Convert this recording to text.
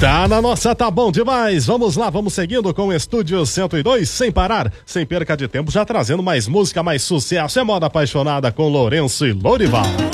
Tá na nossa, tá bom demais. Vamos lá, vamos seguindo com o Estúdio 102, sem parar, sem perca de tempo, já trazendo mais música, mais sucesso. É Moda Apaixonada com Lourenço e Lourival.